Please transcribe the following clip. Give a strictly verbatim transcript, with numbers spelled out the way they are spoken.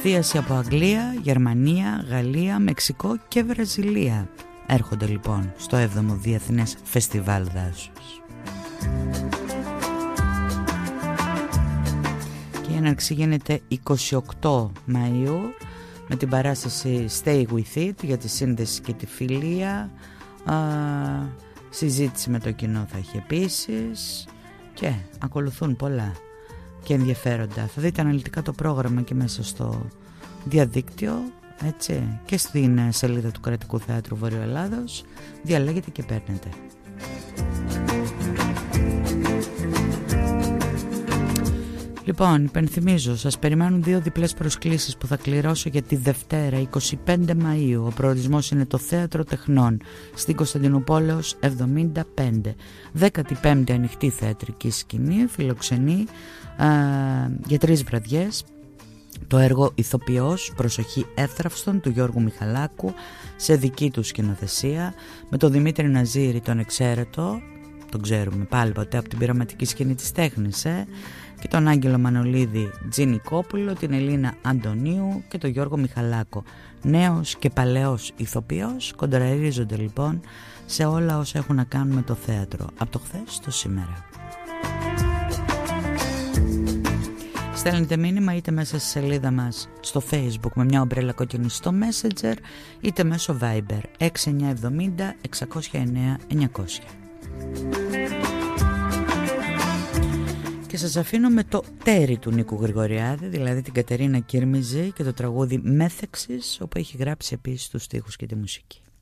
Εστίαση από Αγγλία, Γερμανία, Γαλλία, Μεξικό και Βραζιλία έρχονται λοιπόν στο έβδομο Διεθνές Φεστιβάλ Δάσους. Και η έναρξη γίνεται εικοστή ογδόη Μαΐου με την παράσταση Stay With It για τη σύνδεση και τη φιλία. Α, συζήτηση με το κοινό θα έχει επίσης και ακολουθούν πολλά και ενδιαφέροντα. Θα δείτε αναλυτικά το πρόγραμμα και μέσα στο διαδίκτυο, έτσι, και στην σελίδα του Κρατικού Θεάτρου Βορειοελλάδος. Διαλέγετε και παίρνετε. Λοιπόν, υπενθυμίζω, σας περιμένουν δύο διπλές προσκλήσεις που θα κληρώσω για τη Δευτέρα εικοστή πέμπτη Μαΐου. Ο προορισμός είναι το Θέατρο Τεχνών στην Κωνσταντινούπολεως εβδομήντα πέντε. δέκατη πέμπτη ανοιχτή θεατρική σκηνή, φιλοξενεί α, για τρεις βραδιές το έργο «Ηθοποιός, προσοχή εύθραυστον» του Γιώργου Μιχαλάκου σε δική του σκηνοθεσία, με τον Δημήτρη Ναζήρη τον εξαίρετο, τον ξέρουμε πάλι ποτέ από την πειραματική σκηνή της τέχνης, ε? και τον Άγγελο Μανολίδη Τζινικόπουλο, την Ελίνα Αντωνίου και τον Γιώργο Μιχαλάκο. Νέος και παλαιός ηθοποιός κοντραρίζονται λοιπόν σε όλα όσα έχουν να κάνουν με το θέατρο, από το χθες στο σήμερα. Στέλνετε μήνυμα είτε μέσα στη σελίδα μας στο Facebook με μια ομπρέλα κόκκινη στο Messenger, είτε μέσω Viber έξι εννιά εβδομήντα εξακόσια εννέα εννιακόσια. Και σας αφήνω με το τέρι του Νίκου Γρηγοριάδη, δηλαδή την Κατερίνα Κύρμιζη, και το τραγούδι Μέθεξης, όπου έχει γράψει επίσης τους στίχους και τη μουσική.